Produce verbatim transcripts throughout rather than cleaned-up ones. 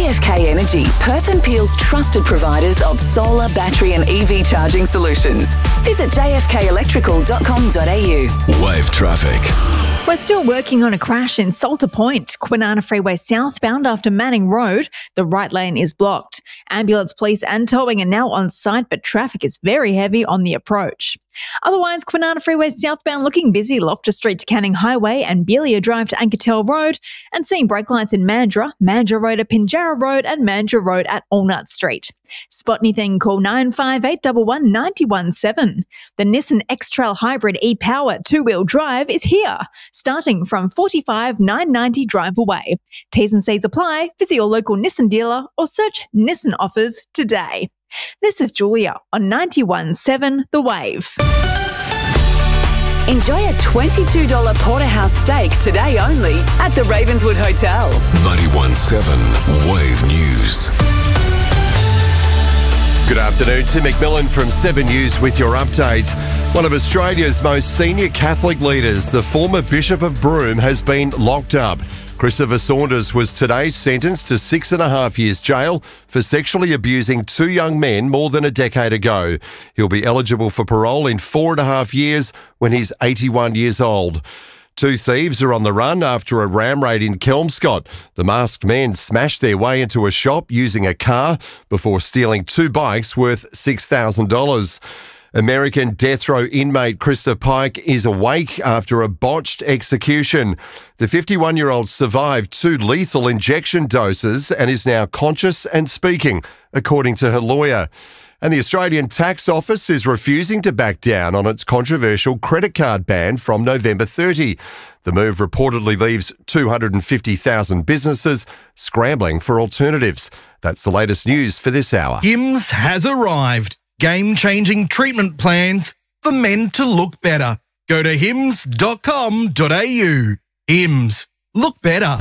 F K Energy, Perth and Peel's trusted providers of solar, battery and E V charging solutions. Visit j f k electrical dot com dot a u. Wave traffic. We're still working on a crash in Salter Point, Kwinana Freeway southbound after Manning Road. The right lane is blocked. Ambulance, police and towing are now on site, but traffic is very heavy on the approach. Otherwise, Kwinana Freeway southbound looking busy, Loftus Street to Canning Highway and Belia Drive to Ankertel Road, and seeing brake lights in Mandurah, Mandurah Road at Pinjarra Road and Mandurah Road at Allnut Street. Spot anything, call nine five eight one one, nine one seven. The Nissan X-Trail Hybrid e-Power two-wheel drive is here, starting from forty-five thousand nine hundred ninety dollars drive away. T's and C's apply. Visit your local Nissan dealer or search Nissan offers today. This is Julia on ninety-one point seven The Wave. Enjoy a twenty-two dollars porterhouse steak today only at the Ravenswood Hotel. ninety-one point seven Wave News. Good afternoon, Tim McMillan from seven News with your update. One of Australia's most senior Catholic leaders, the former Bishop of Broome, has been locked up. Christopher Saunders was today sentenced to six and a half years jail for sexually abusing two young men more than a decade ago. He'll be eligible for parole in four and a half years when he's eighty-one years old. Two thieves are on the run after a ram raid in Kelmscott. The masked men smashed their way into a shop using a car before stealing two bikes worth six thousand dollars. American death row inmate Krista Pike is awake after a botched execution. The fifty-one-year-old survived two lethal injection doses and is now conscious and speaking, according to her lawyer. And the Australian Tax Office is refusing to back down on its controversial credit card ban from November thirtieth. The move reportedly leaves two hundred fifty thousand businesses scrambling for alternatives. That's the latest news for this hour. Hims has arrived. Game-changing treatment plans for men to look better. Go to hims dot com dot a u. Hims. Look better.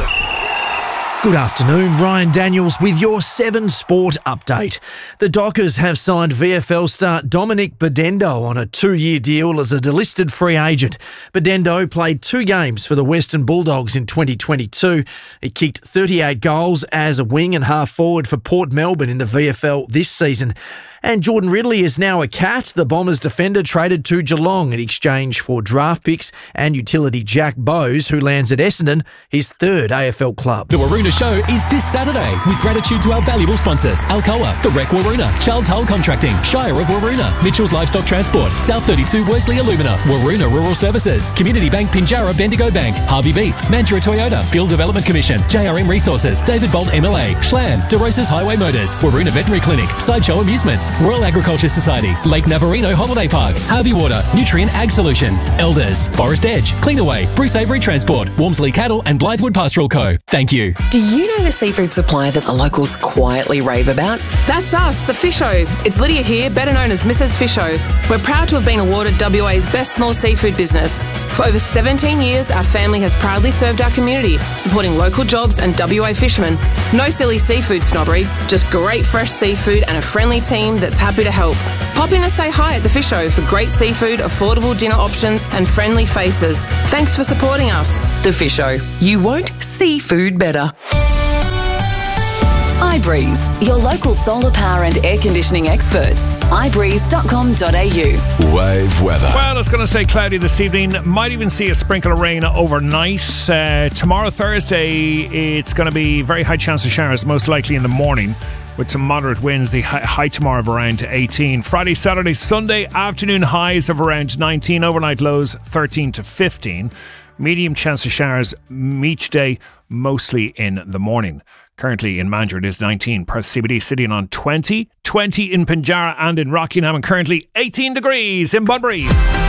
Good afternoon, Ryan Daniels with your seven Sport update. The Dockers have signed V F L star Dominic Bedendo on a two-year deal as a delisted free agent. Bedendo played two games for the Western Bulldogs in twenty twenty-two. He kicked thirty-eight goals as a wing and half forward for Port Melbourne in the V F L this season. And Jordan Ridley is now a Cat. The Bombers defender traded to Geelong in exchange for draft picks and utility Jack Bowes, who lands at Essendon, his third A F L club. The Waroona Show is this Saturday with gratitude to our valuable sponsors, Alcoa, The Rec Waroona, Charles Hull Contracting, Shire of Waroona, Mitchell's Livestock Transport, South thirty-two Worsley Alumina, Waroona Rural Services, Community Bank Pinjarra Bendigo Bank, Harvey Beef, Mandurah Toyota, Field Development Commission, J R M Resources, David Bolt M L A, Schlam, DeRosa's Highway Motors, Waroona Veterinary Clinic, Sideshow Amusements, Royal Agriculture Society, Lake Navarino Holiday Park, Harvey Water, Nutrient Ag Solutions, Elders, Forest Edge, Cleanaway, Bruce Avery Transport, Walmsley Cattle and Blythewood Pastoral Co. Thank you. Do you know the seafood supplier that the locals quietly rave about? That's us, the Fisho. It's Lydia here, better known as Missus Fisho. We're proud to have been awarded W A's Best Small Seafood Business. For over seventeen years, our family has proudly served our community, supporting local jobs and W A fishermen. No silly seafood snobbery, just great fresh seafood and a friendly team that's happy to help. Pop in and say hi at the Fisho for great seafood, affordable dinner options and friendly faces. Thanks for supporting us. The Fisho. You won't see food better. iBreeze, your local solar power and air conditioning experts. i breeze dot com dot a u. Wave weather. Well, it's going to stay cloudy this evening. Might even see a sprinkle of rain overnight. Uh, tomorrow, Thursday, it's going to be very high chance of showers, most likely in the morning, with some moderate winds. The high, high tomorrow of around eighteen. Friday, Saturday, Sunday, afternoon highs of around nineteen. Overnight lows thirteen to fifteen. Medium chance of showers each day, mostly in the morning. Currently in Mandurah it is nineteen. Perth C B D sitting on twenty. twenty in Pinjarra and in Rockingham, and currently eighteen degrees in Bunbury.